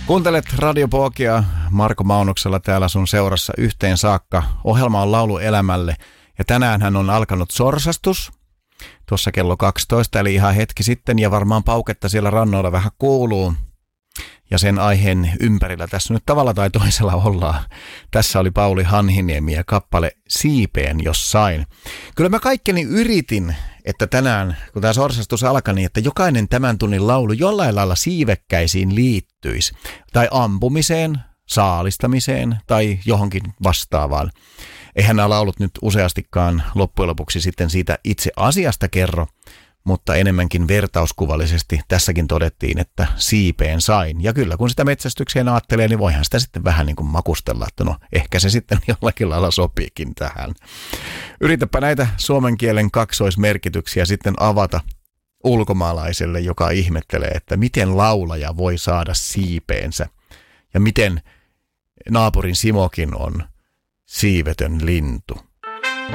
Kuuntelet Radio Pookia Marko Maunuksella täällä sun seurassa yhteen saakka. Ohjelma on Laulu elämälle ja tänään hän on alkanut sorsastus. Tuossa kello 12 eli ihan hetki sitten ja varmaan pauketta siellä rannoilla vähän kuuluu. Ja sen aiheen ympärillä tässä nyt tavalla tai toisella ollaan. Tässä oli Pauli Hanhiniemi ja kappale Siipeen jossain. Kyllä mä kaikkeni yritin, että tänään, kun tämä sorsastus alkoi, niin että jokainen tämän tunnin laulu jollain lailla siivekkäisiin liittyisi. Tai ampumiseen, saalistamiseen tai johonkin vastaavaan. Eihän nämä laulut nyt useastikaan loppujen lopuksi sitten siitä itse asiasta kerro, mutta enemmänkin vertauskuvallisesti tässäkin todettiin, että siipeen sain. Ja kyllä, kun sitä metsästykseen ajattelee, niin voihan sitä sitten vähän niin kuin makustella, että no ehkä se sitten jollakin lailla sopiikin tähän. Yritäpä näitä suomen kielen kaksoismerkityksiä sitten avata ulkomaalaiselle, joka ihmettelee, että miten laulaja voi saada siipeensä ja miten naapurin Simokin on siivetön lintu.